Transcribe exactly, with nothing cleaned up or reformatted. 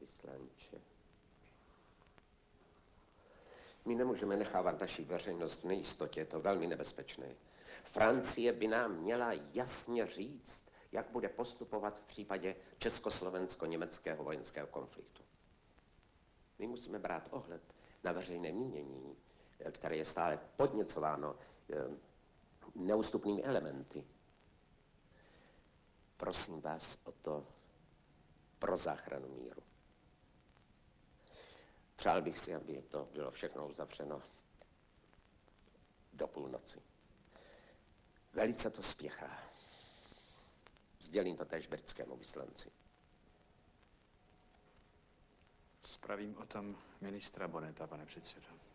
velvyslanče. My nemůžeme nechávat naši veřejnost v nejistotě, je to velmi nebezpečné. Francie by nám měla jasně říct, jak bude postupovat v případě československo-německého vojenského konfliktu. My musíme brát ohled na veřejné mínění, které je stále podněcováno neústupnými elementy. Prosím vás o to pro záchranu míru. Přál bych si, aby to bylo všechno uzavřeno do půlnoci. Velice to spěchá. Sdělím to též britskému vyslanci. Spravím o tom ministra Boneta, pane předsedo.